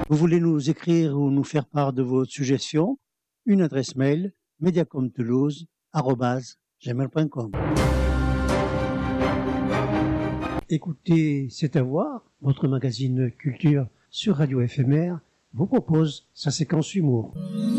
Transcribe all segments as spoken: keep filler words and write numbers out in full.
Vous voulez nous écrire ou nous faire part de vos suggestions? Une adresse mail, mediacomtoulouse arobase gmail point com. Écoutez, c'est à voir, votre magazine culture sur Radio F M R vous propose sa séquence humour.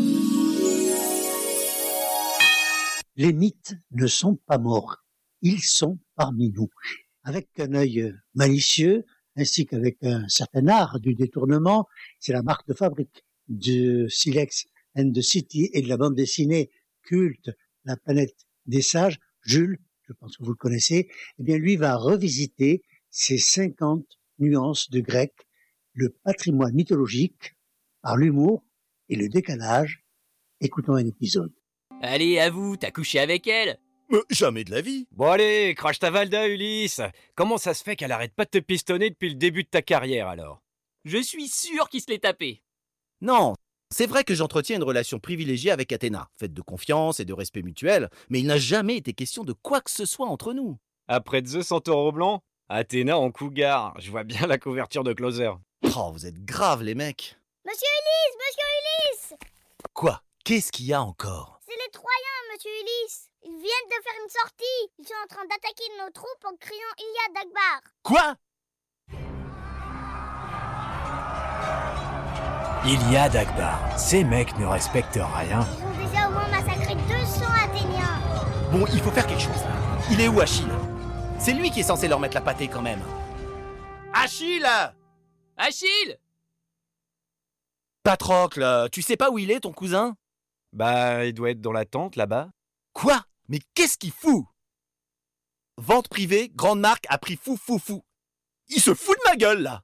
Les mythes ne sont pas morts, ils sont parmi nous. Avec un œil malicieux, ainsi qu'avec un certain art du détournement, c'est la marque de fabrique de Silex and the City et de la bande dessinée culte La planète des sages, Jules, je pense que vous le connaissez, eh bien lui va revisiter ces cinquante nuances de grec, le patrimoine mythologique, par l'humour et le décalage. Écoutons un épisode. Allez, avoue, t'as couché avec elle? Mais jamais de la vie. Bon allez, crache ta Valda, Ulysse. Comment ça se fait qu'elle arrête pas de te pistonner depuis le début de ta carrière, alors? Je suis sûr qu'il se l'est tapé. Non, c'est vrai que j'entretiens une relation privilégiée avec Athéna, faite de confiance et de respect mutuel, mais il n'a jamais été question de quoi que ce soit entre nous. Après Zeus en taureau blanc, Athéna en cougar. Je vois bien la couverture de Closer. Oh, vous êtes graves, les mecs. Monsieur Ulysse, monsieur Ulysse! Quoi? Qu'est-ce qu'il y a encore? C'est les Troyens, monsieur Ulysse. Ils viennent de faire une sortie. Ils sont en train d'attaquer nos troupes en criant Iliad Akbar. Quoi? Iliad Akbar, ces mecs ne respectent rien. Ils ont déjà au moins massacré deux cents Athéniens. Bon, il faut faire quelque chose là. Il est où Achille? C'est lui qui est censé leur mettre la pâtée quand même. Achille! Achille! Patrocle, tu sais pas où il est, ton cousin? Bah, il doit être dans la tente, là-bas. Quoi? Mais qu'est-ce qu'il fout? Vente privée, grande marque, à prix fou fou fou. Il se fout de ma gueule, là!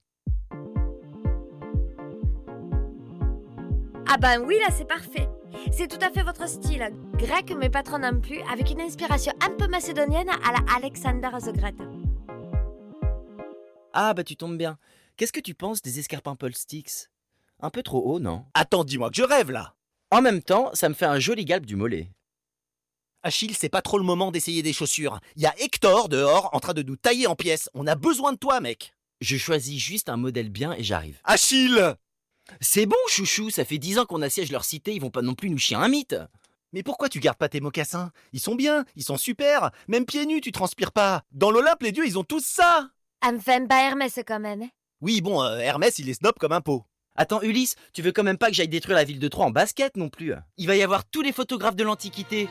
Ah ben oui, là c'est parfait. C'est tout à fait votre style. Grec mais pas trop non plus, avec une inspiration un peu macédonienne à la Alexander the Great. Ah bah tu tombes bien. Qu'est-ce que tu penses des escarpins Paul Sticks? Un peu trop haut, non? Attends, dis-moi que je rêve, là! En même temps, ça me fait un joli galbe du mollet. Achille, c'est pas trop le moment d'essayer des chaussures. Il y a Hector dehors en train de nous tailler en pièces. On a besoin de toi, mec. Je choisis juste un modèle bien et j'arrive. Achille! C'est bon, chouchou, ça fait dix ans qu'on assiège leur cité, ils vont pas non plus nous chier un mythe. Mais pourquoi tu gardes pas tes mocassins? Ils sont bien, ils sont super. Même pieds nus, tu transpires pas. Dans l'Olympe, les dieux, ils ont tous ça. Enfin, pas Hermès quand même. Hein. Oui, bon, euh, Hermès, il est snob comme un pot. Attends, Ulysse, tu veux quand même pas que j'aille détruire la ville de Troie en basket non plus? Il va y avoir tous les photographes de l'Antiquité.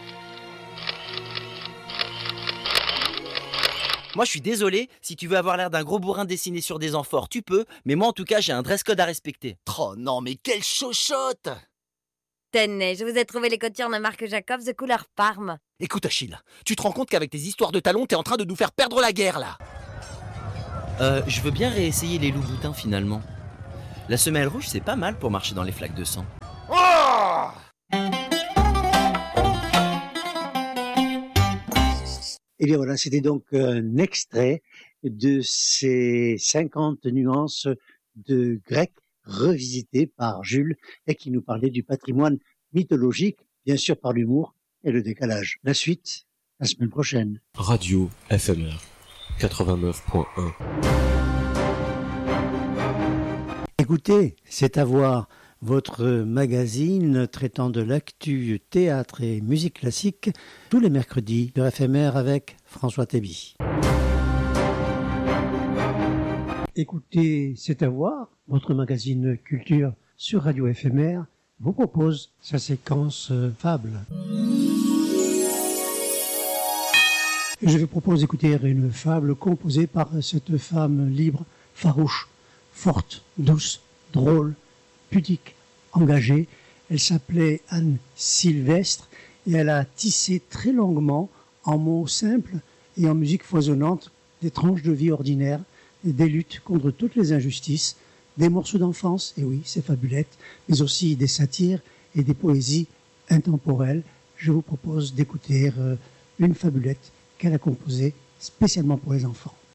Moi, je suis désolé, si tu veux avoir l'air d'un gros bourrin dessiné sur des amphores, tu peux, mais moi, en tout cas, j'ai un dress code à respecter. Oh non, mais quelle chochotte! Tenez, je vous ai trouvé les coutures de Marc Jacobs de couleur Parme. Écoute, Achille, tu te rends compte qu'avec tes histoires de talons, t'es en train de nous faire perdre la guerre, là? Euh, je veux bien réessayer les loups-boutins, finalement. La semelle rouge, c'est pas mal pour marcher dans les flaques de sang. Oh! Eh bien voilà, c'était donc un extrait de ces cinquante nuances de grec revisitées par Jules et qui nous parlait du patrimoine mythologique, bien sûr par l'humour et le décalage. La suite, la semaine prochaine. Radio F M R quatre-vingt-neuf point un. Écoutez, c'est à voir, votre magazine traitant de l'actu théâtre et musique classique tous les mercredis de F M R avec François Théby. Écoutez, c'est à voir, votre magazine culture sur Radio F M R vous propose sa séquence fable. Je vous propose d'écouter une fable composée par cette femme libre, farouche, forte, douce, drôle, pudique, engagée. Elle s'appelait Anne Sylvestre et elle a tissé très longuement, en mots simples et en musique foisonnante, des tranches de vie ordinaire, des luttes contre toutes les injustices, des morceaux d'enfance, et oui, c'est fabulette, mais aussi des satires et des poésies intemporelles. Je vous propose d'écouter une fabulette qu'elle a composée spécialement pour les enfants.